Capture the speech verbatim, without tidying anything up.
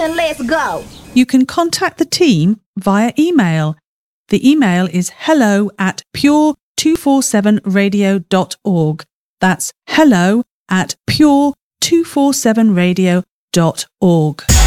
then let's go. You can contact the team via email. The email is hello at pure two forty-seven radio dot org. That's hello at pure two forty-seven radio dot org.